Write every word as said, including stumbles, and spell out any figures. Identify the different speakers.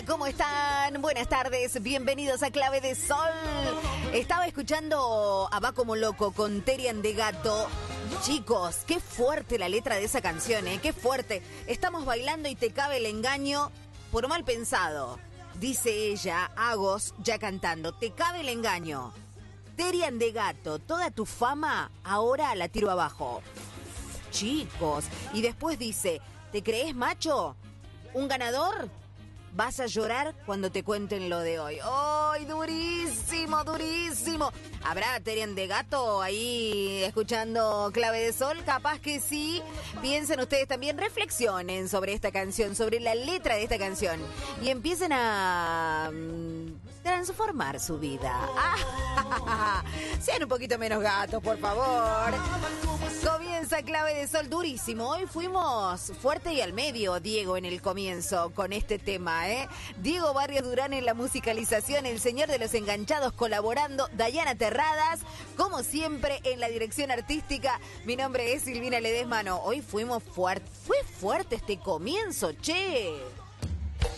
Speaker 1: ¿cómo están? Buenas tardes, bienvenidos a Clave de Sol. Estaba escuchando a Va Como Loco con Terian de Gato. Chicos, qué fuerte la letra de esa canción, ¿eh? Qué fuerte. Estamos bailando y te cabe el engaño por mal pensado. Dice ella, Agos, ya cantando, te cabe el engaño. Terian de Gato, toda tu fama ahora la tiro abajo. Chicos, y después dice, ¿te crees macho? ¿Un ganador? Vas a llorar cuando te cuenten lo de hoy. ¡Ay, durísimo, durísimo! ¿Habrá Terian de Gato ahí escuchando Clave de Sol? Capaz que sí. Piensen ustedes también, reflexionen sobre esta canción, sobre la letra de esta canción. Y empiecen a um, transformar su vida. ¡Ah! Sean un poquito menos gatos, por favor. Comienza Clave de Sol durísimo. Hoy fuimos fuerte y al medio, Diego, en el comienzo con este tema, ¿eh? Diego Barrios Durán en la musicalización, el señor de los enganchados colaborando, Dayana Terradas, como siempre, en la dirección artística. Mi nombre es Silvina Ledesma. Hoy fuimos fuerte. Fue fuerte este comienzo, che.